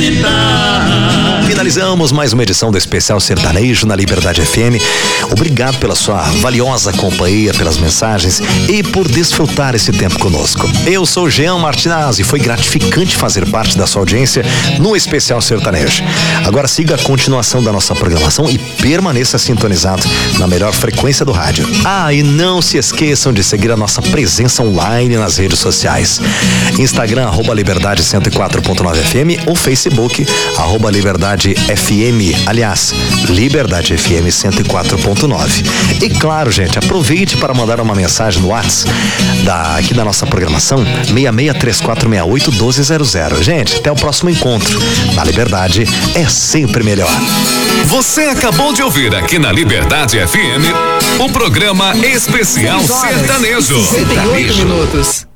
visitar. Finalizamos mais uma edição do Especial Sertanejo na Liberdade FM. Obrigado pela sua valiosa companhia, pelas mensagens e por desfrutar esse tempo conosco. Eu sou Jean Martinazzi e foi gratificante fazer parte da sua audiência no Especial Sertanejo. Agora siga a continuação da nossa programação e permaneça sintonizado na melhor frequência do rádio. E não se esqueçam de seguir a nossa presença online nas redes sociais. Instagram, @Liberdade 104.9 FM ou Facebook, @Liberdade FM, aliás, Liberdade FM 104.9. E claro, gente, aproveite para mandar uma mensagem no WhatsApp aqui da nossa programação, 6634681200. Gente, até o próximo encontro. Na Liberdade é sempre melhor. Você acabou de ouvir aqui na Liberdade FM o programa Especial Sertanejo. 58 minutos.